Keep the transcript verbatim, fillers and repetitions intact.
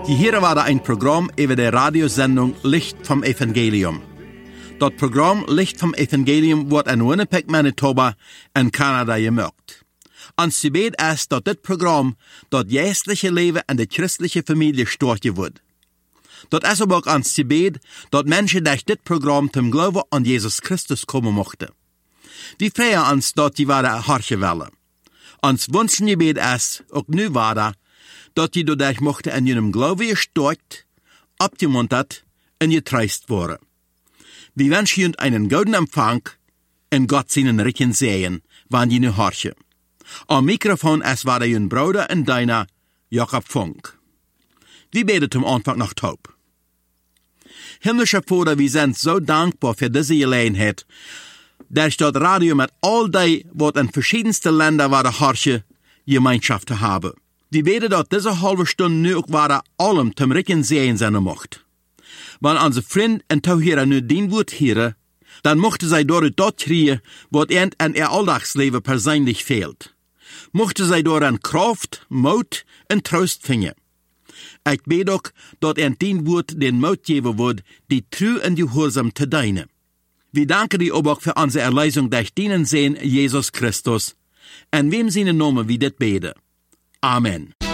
Hier war da ein Programm über die Radiosendung Licht vom Evangelium. Das Programm Licht vom Evangelium wird in Winnipeg, Manitoba in Kanada gemacht. Ans Gebet ist, dass das Programm das geistliche Leben in der christlichen Familie starten wird. Das ist aber auch ans Gebet, dass Menschen durch das Programm zum Glauben an Jesus Christus kommen möchten. Wir freuen uns, dass die wahre Harche wollen. Ans Wunschgebet ist, auch nu war dass die dadurch mochten in ihrem Glauben gestärkt, abgemuntert und getreist worden. Wir wünschen ihnen einen guten Empfang und Gott seinen Richen sehen, wann die nu horchen. Am Mikrofon ist war der jün Bruder und deiner Jakob Funk. Wir beten zum Anfang noch taub. Himmlischer Vater, wir sind so dankbar für diese Gelegenheit, dass das Radio mit all die, was in verschiedensten Ländern war der Horche, Gemeinschaft zu haben. Wir beten, dass diese halbe Stunde nu auch war allem zum Richen sehen sein macht. Wenn unsere Freund und Tauhierer nu den Wort hören, dann mochte sie dort das kriegen, was ihnen in ihr Alltagsleben persönlich fehlt. Mochte sie dort an Kraft, Mut und Trost finden. Ich bete auch, dass ihnen den Wort den Mut geben wird, die treu und gehorsam zu dienen. Wir danken dir aber auch für unsere Erlösung durch den Sehen Jesus Christus, in wem seinen Namen wir das beten. Amen.